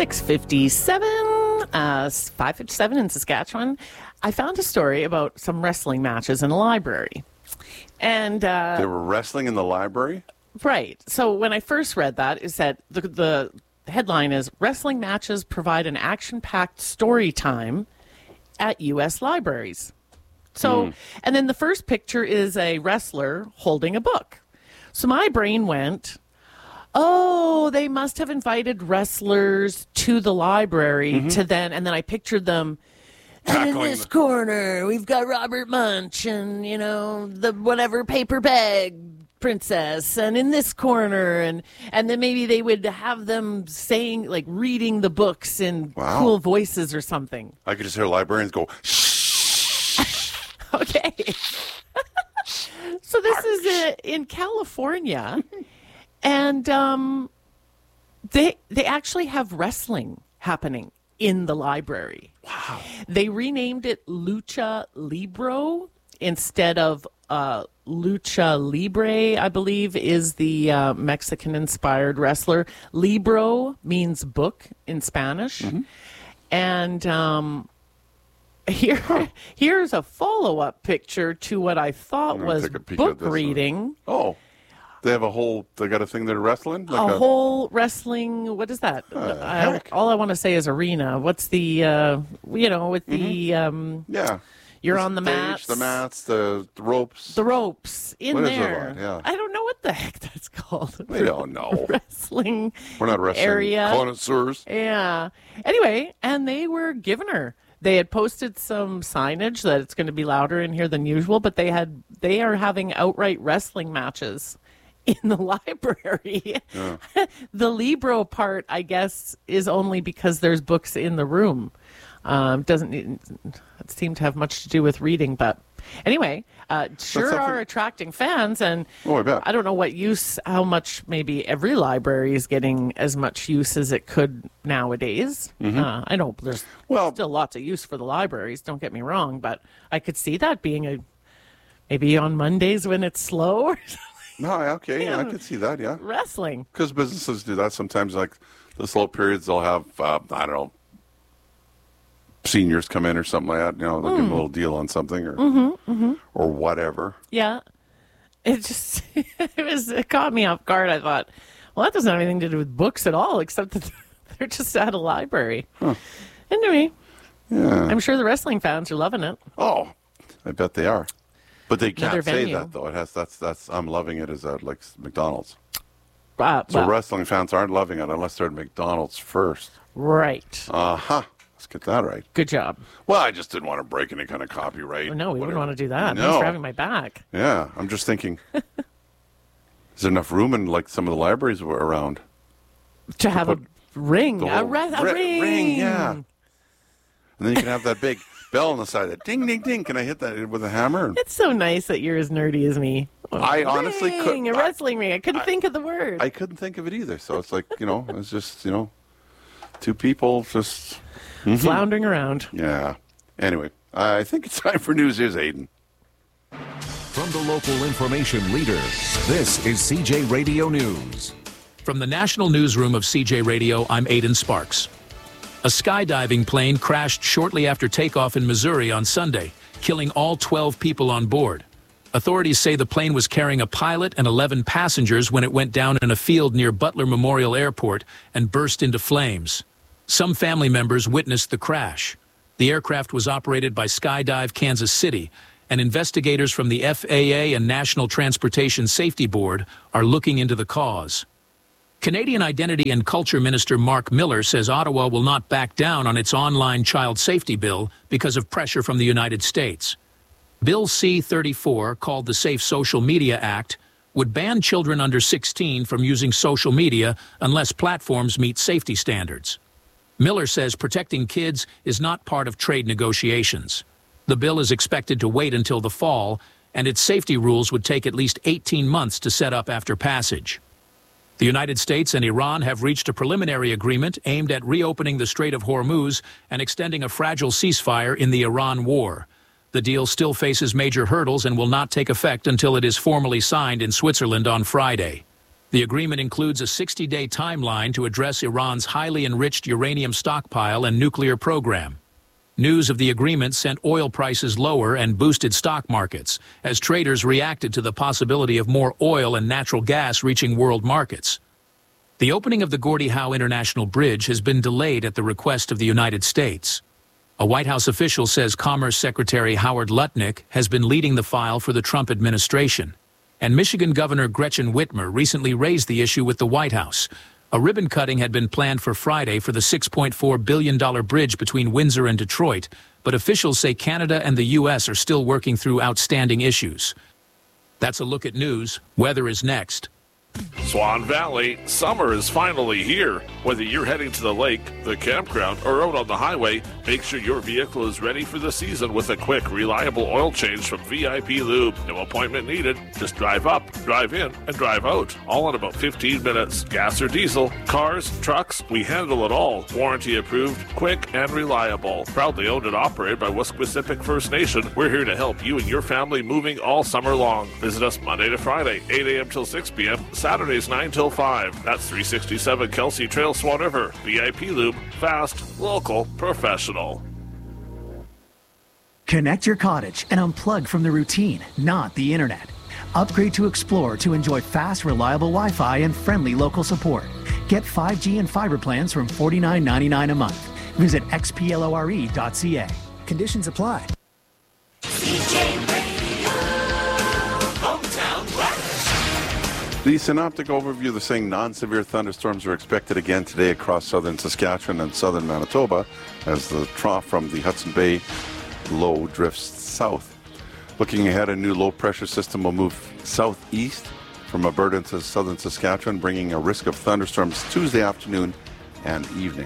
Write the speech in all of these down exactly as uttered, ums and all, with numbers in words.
six fifty-seven, uh, five fifty-seven in Saskatchewan. I found a story about some wrestling matches in a library. And uh, they were wrestling in the library? Right. So when I first read that, is that the, the headline is, wrestling matches provide an action-packed story time at U S libraries. So, mm. and then the first picture is a wrestler holding a book. So my brain went, oh, they must have invited wrestlers to the library mm-hmm. to then, and then I pictured them, and in this the- corner, we've got Robert Munch and, you know, the whatever paper bag princess, and in this corner, and and then maybe they would have them saying, like, reading the books in wow. cool voices or something. I could just hear librarians go, shh. Okay. So this is uh, in California, and um, they they actually have wrestling happening in the library. Wow. They renamed it Lucha Libre instead of uh, Lucha Libre, I believe, is the uh, Mexican-inspired wrestler. Libro means book in Spanish. Mm-hmm. And um, here, huh. here's a follow-up picture to what I thought was book reading. One. Oh. They have a whole, they got a thing they're wrestling? Like a, a whole wrestling, what is that? Uh, I, all I want to say is arena. What's the, uh, you know, with mm-hmm. the, um, yeah. You're the on the stage, mats. The mats, the, the ropes. The ropes in what there. Is it yeah. I don't know what the heck that's called. We don't know. Wrestling We're not wrestling area. connoisseurs. Yeah. Anyway, and they were giving her. They had posted some signage that it's going to be louder in here than usual, but they had they are having outright wrestling matches in the library. Yeah. The Libro part, I guess, is only because there's books in the room. Um, doesn't it seem to have much to do with reading, but anyway, uh, sure are attracting fans, and oh, I, bet. I don't know what use, how much maybe every library is getting as much use as it could nowadays. Mm-hmm. Uh, I know there's well, still lots of use for the libraries, don't get me wrong, but I could see that being a maybe on Mondays when it's slow or something. No, okay, yeah, I could see that, yeah. Wrestling. Because businesses do that sometimes, like the slow periods, they'll have, uh, I don't know, seniors come in or something like that, you know, they'll mm. give them a little deal on something or mm-hmm, mm-hmm. or whatever. Yeah. It just, it was, it caught me off guard. I thought, well, that doesn't have anything to do with books at all, except that they're just at a library. Huh. Anyway, yeah. I'm sure the wrestling fans are loving it. Oh, I bet they are. But they can't Another say venue. that, though. It has, that's, that's, I'm loving it as a, like McDonald's. Uh, so well, wrestling fans aren't loving it unless they're at McDonald's first. Right. Uh-huh. Let's get that right. Good job. Well, I just didn't want to break any kind of copyright. Oh, no, we whatever. wouldn't want to do that. No. Thanks for having my back. Yeah, I'm just thinking, is there enough room in, like, some of the libraries were around? To have a ring. A, re- a ri- ring. ring. Yeah. And then you can have that big bell on the side. That ding, ding, ding. Can I hit that with a hammer? It's so nice that you're as nerdy as me. I ring, honestly couldn't. A wrestling ring. I couldn't I, think of the word. I couldn't think of it either. So it's like, you know, it's just, you know, two people just... Mm-hmm. floundering around. Yeah. Anyway, I think it's time for news. Here's Aiden. From the local information leader, this is C J Radio News. From the National Newsroom of C J Radio, I'm Aiden Sparks. A skydiving plane crashed shortly after takeoff in Missouri on Sunday, killing all twelve people on board. Authorities say the plane was carrying a pilot and eleven passengers when it went down in a field near Butler Memorial Airport and burst into flames. Some family members witnessed the crash. The aircraft was operated by Skydive Kansas City, and investigators from the F A A and National Transportation Safety Board are looking into the cause. Canadian Identity and Culture Minister Mark Miller says Ottawa will not back down on its online child safety bill because of pressure from the United States. Bill C thirty-four, called the Safe Social Media Act, would ban children under sixteen from using social media unless platforms meet safety standards. Miller says protecting kids is not part of trade negotiations. The bill is expected to wait until the fall, and its safety rules would take at least eighteen months to set up after passage. The United States and Iran have reached a preliminary agreement aimed at reopening the Strait of Hormuz and extending a fragile ceasefire in the Iran war. The deal still faces major hurdles and will not take effect until it is formally signed in Switzerland on Friday. The agreement includes a sixty-day timeline to address Iran's highly enriched uranium stockpile and nuclear program. News of the agreement sent oil prices lower and boosted stock markets as traders reacted to the possibility of more oil and natural gas reaching world markets. The opening of the Gordie Howe International Bridge has been delayed at the request of the United States. A White House official says Commerce Secretary Howard Lutnick has been leading the file for the Trump administration. And Michigan Governor Gretchen Whitmer recently raised the issue with the White House. A ribbon cutting had been planned for Friday for the six point four billion dollars bridge between Windsor and Detroit, but officials say Canada and the U S are still working through outstanding issues. That's a look at news. Weather is next. Swan Valley, summer is finally here. Whether you're heading to the lake, the campground, or out on the highway, make sure your vehicle is ready for the season with a quick, reliable oil change from V I P Lube. No appointment needed. Just drive up, drive in, and drive out. All in about fifteen minutes. Gas or diesel, cars, trucks, we handle it all. Warranty approved, quick, and reliable. Proudly owned and operated by Wesquisipic First Nation, we're here to help you and your family moving all summer long. Visit us Monday to Friday, eight a.m. till six p.m., Saturdays nine till five. That's three sixty-seven Kelsey Trail, Swan River. V I P Lube, fast, local, professional. Connect your cottage and unplug from the routine, not the internet. Upgrade to Explore to enjoy fast, reliable Wi-Fi and friendly local support. Get five G and fiber plans from forty-nine ninety-nine a month. Visit x p l o r e dot c a. Conditions apply. The synoptic overview is saying non-severe thunderstorms are expected again today across southern Saskatchewan and southern Manitoba as the trough from the Hudson Bay low drifts south. Looking ahead, a new low-pressure system will move southeast from Alberta into southern Saskatchewan, bringing a risk of thunderstorms Tuesday afternoon and evening.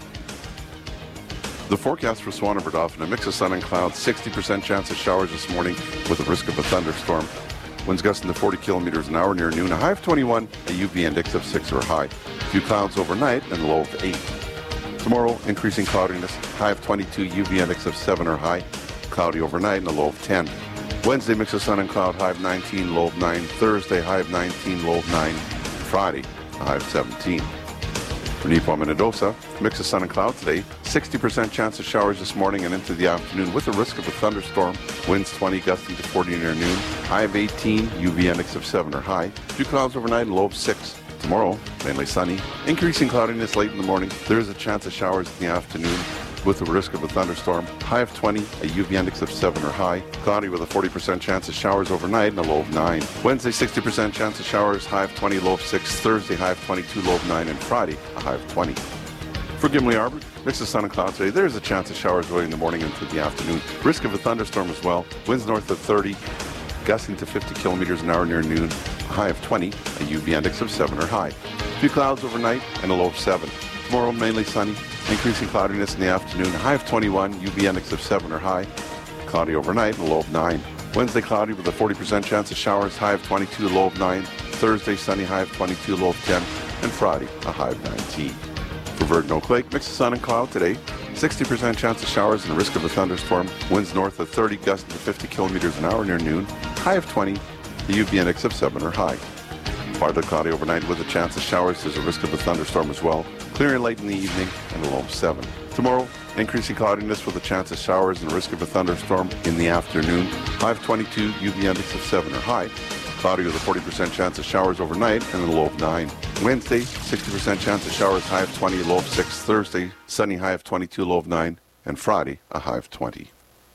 The forecast for Swan River Dauphin, a mix of sun and clouds, sixty percent chance of showers this morning with a risk of a thunderstorm. Winds gusting to forty kilometers an hour near noon. A high of twenty-one, a U V index of six or high. A few clouds overnight and a low of eight. Tomorrow, increasing cloudiness. High of twenty-two, U V index of seven or high. Cloudy overnight and a low of ten. Wednesday, mix of sun and cloud. High of nineteen, low of nine. Thursday, high of nineteen, low of nine. Friday, a high of seventeen. For Nipawin and Adosa, mix of sun and cloud today. sixty percent chance of showers this morning and into the afternoon with a risk of a thunderstorm. Winds twenty, gusting to forty near noon. High of eighteen, U V index of seven or high. A few clouds overnight and low of six. Tomorrow, mainly sunny. Increasing cloudiness late in the morning. There is a chance of showers in the afternoon with a risk of a thunderstorm. High of twenty, a U V index of seven or high. Cloudy with a forty percent chance of showers overnight and a low of nine. Wednesday, sixty percent chance of showers. High of twenty, low of six. Thursday, high of twenty-two, low of nine. And Friday, a high of twenty. For Gimli Arbor, mix of sun and cloud today. There is a chance of showers early in the morning into the afternoon. Risk of a thunderstorm as well. Winds north of thirty, gusting to fifty kilometers an hour near noon. A high of twenty, a U V index of seven or high. A few clouds overnight and a low of seven. Tomorrow, mainly sunny. Increasing cloudiness in the afternoon. A high of twenty-one, U V index of seven or high. Cloudy overnight and a low of nine. Wednesday, cloudy with a forty percent chance of showers. High of twenty-two, low of nine. Thursday, sunny. High of twenty-two, low of ten. And Friday, a high of nineteen. For Virgin Oak Lake, mix of sun and cloud today. sixty percent chance of showers and a risk of a thunderstorm. Winds north of thirty, gusting to fifty kilometers an hour near noon. High of twenty, the U V index of seven or high. Partly cloudy overnight with a chance of showers. There's a risk of a thunderstorm as well. Clearing late in the evening and a low of seven. Tomorrow, increasing cloudiness with a chance of showers and a risk of a thunderstorm in the afternoon. High of twenty-two, U V index of seven or high. Cloudy with a forty percent chance of showers overnight and a low of nine. Wednesday, sixty percent chance of showers, high of twenty, low of six. Thursday, sunny, high of twenty-two, low of nine. And Friday, a high of twenty.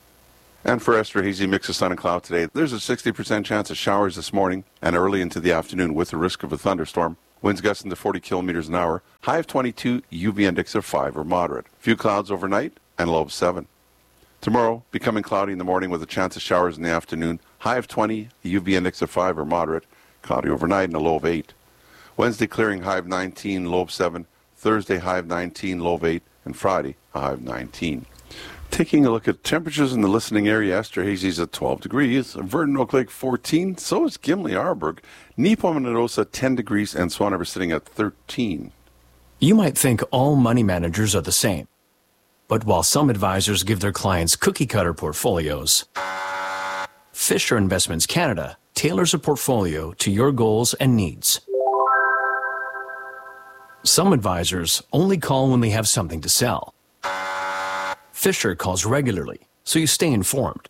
And for Esterhazy, mix of sun and cloud today. There's a sixty percent chance of showers this morning and early into the afternoon with the risk of a thunderstorm. Winds gusting to forty kilometers an hour. High of twenty-two, U V index of five or moderate. Few clouds overnight and a low of seven. Tomorrow, becoming cloudy in the morning with a chance of showers in the afternoon. High of twenty, a U V index of five or moderate. Cloudy overnight and a low of eight. Wednesday, clearing, high of nineteen, low of seven. Thursday, high of nineteen, low of eight. And Friday, a high of nineteen. Taking a look at temperatures in the listening area, Esterhazy's at twelve degrees, Verdon Oak Lake fourteen, so is Gimli Arborg, Nipawin and Adosa ten degrees, and Swan River sitting at thirteen. You might think all money managers are the same. But while some advisors give their clients cookie-cutter portfolios, Fisher Investments Canada tailors a portfolio to your goals and needs. Some advisors only call when they have something to sell. Fisher calls regularly, so you stay informed.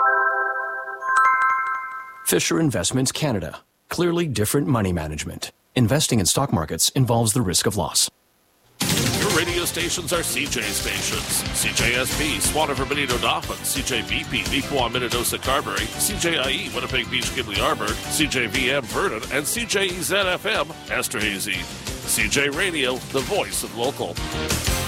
Fisher Investments Canada. Clearly different money management. Investing in stock markets involves the risk of loss. Your radio stations are C J stations. C J S P, Swan River, Benito, Dauphin. C J V P, Neepawa, Minnedosa, Carberry. C J I E, Winnipeg Beach, Gimli Arbor. C J V M, Vernon. And C J E Z F M, Esterhazy. C J Radio, the voice of local.